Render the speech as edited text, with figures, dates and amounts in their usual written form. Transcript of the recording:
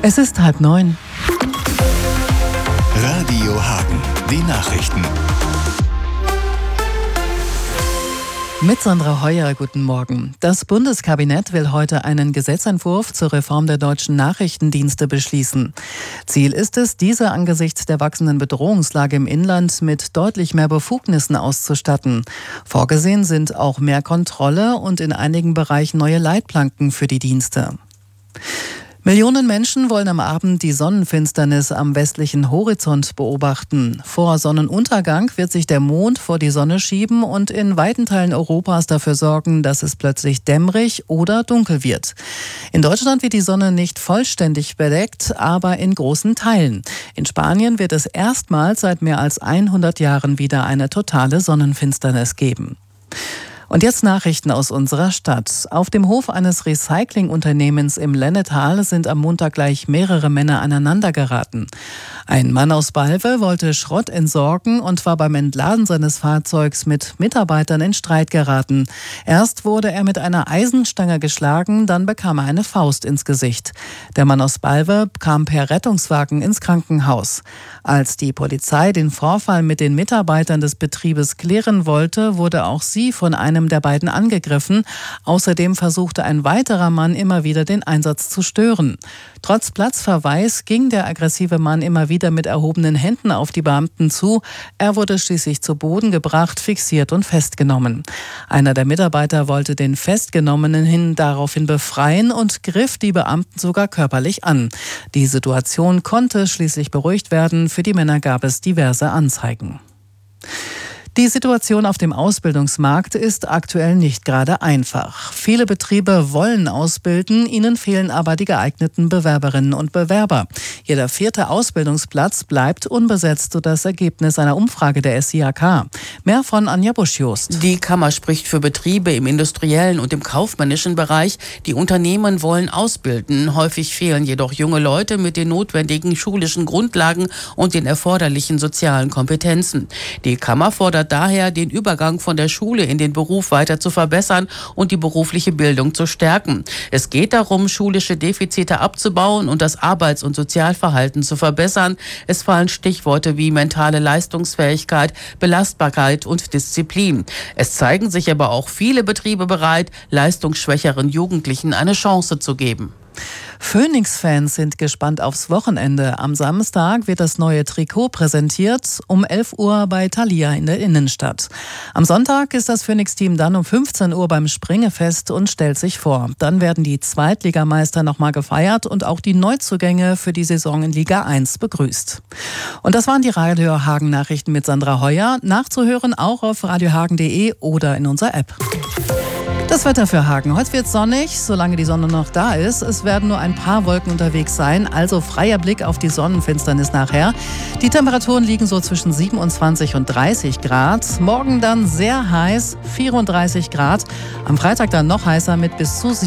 Es ist 8:30. Radio Hagen, die Nachrichten. Mit Sandra Heuer, guten Morgen. Das Bundeskabinett will heute einen Gesetzentwurf zur Reform der deutschen Nachrichtendienste beschließen. Ziel ist es, diese angesichts der wachsenden Bedrohungslage im Inland mit deutlich mehr Befugnissen auszustatten. Vorgesehen sind auch mehr Kontrolle und in einigen Bereichen neue Leitplanken für die Dienste. Millionen Menschen wollen am Abend die Sonnenfinsternis am westlichen Horizont beobachten. Vor Sonnenuntergang wird sich der Mond vor die Sonne schieben und in weiten Teilen Europas dafür sorgen, dass es plötzlich dämmerig oder dunkel wird. In Deutschland wird die Sonne nicht vollständig bedeckt, aber in großen Teilen. In Spanien wird es erstmals seit mehr als 100 Jahren wieder eine totale Sonnenfinsternis geben. Und jetzt Nachrichten aus unserer Stadt. Auf dem Hof eines Recyclingunternehmens im Lennetal sind am Montag gleich mehrere Männer aneinandergeraten. Ein Mann aus Balve wollte Schrott entsorgen und war beim Entladen seines Fahrzeugs mit Mitarbeitern in Streit geraten. Erst wurde er mit einer Eisenstange geschlagen, dann bekam er eine Faust ins Gesicht. Der Mann aus Balve kam per Rettungswagen ins Krankenhaus. Als die Polizei den Vorfall mit den Mitarbeitern des Betriebes klären wollte, wurde auch sie von einem der beiden angegriffen. Außerdem versuchte ein weiterer Mann immer wieder den Einsatz zu stören. Trotz Platzverweis ging der aggressive Mann immer wieder mit erhobenen Händen auf die Beamten zu. Er wurde schließlich zu Boden gebracht, fixiert und festgenommen. Einer der Mitarbeiter wollte den Festgenommenen daraufhin befreien und griff die Beamten sogar körperlich an. Die Situation konnte schließlich beruhigt werden. Für die Männer gab es diverse Anzeigen. Die Situation auf dem Ausbildungsmarkt ist aktuell nicht gerade einfach. Viele Betriebe wollen ausbilden, ihnen fehlen aber die geeigneten Bewerberinnen und Bewerber. Jeder 4. Ausbildungsplatz bleibt unbesetzt, so das Ergebnis einer Umfrage der SIHK. Mehr von Anja Busch-Jost. Die Kammer spricht für Betriebe im industriellen und im kaufmännischen Bereich. Die Unternehmen wollen ausbilden. Häufig fehlen jedoch junge Leute mit den notwendigen schulischen Grundlagen und den erforderlichen sozialen Kompetenzen. Die Kammer fordert daher, den Übergang von der Schule in den Beruf weiter zu verbessern und die berufliche Bildung zu stärken. Es geht darum, schulische Defizite abzubauen und das Arbeits- und Sozialverhalten zu verbessern. Es fallen Stichworte wie mentale Leistungsfähigkeit, Belastbarkeit und Disziplin. Es zeigen sich aber auch viele Betriebe bereit, leistungsschwächeren Jugendlichen eine Chance zu geben. Phoenix-Fans sind gespannt aufs Wochenende. Am Samstag wird das neue Trikot präsentiert, um 11 Uhr bei Thalia in der Innenstadt. Am Sonntag ist das Phoenix-Team dann um 15 Uhr beim Springefest und stellt sich vor. Dann werden die Zweitligameister nochmal gefeiert und auch die Neuzugänge für die Saison in Liga 1 begrüßt. Und das waren die Radio Hagen Nachrichten mit Sandra Heuer. Nachzuhören auch auf radiohagen.de oder in unserer App. Das Wetter für Hagen. Heute wird es sonnig, solange die Sonne noch da ist. Es werden nur ein paar Wolken unterwegs sein, also freier Blick auf die Sonnenfinsternis nachher. Die Temperaturen liegen so zwischen 27 und 30 Grad. Morgen dann sehr heiß, 34 Grad. Am Freitag dann noch heißer mit bis zu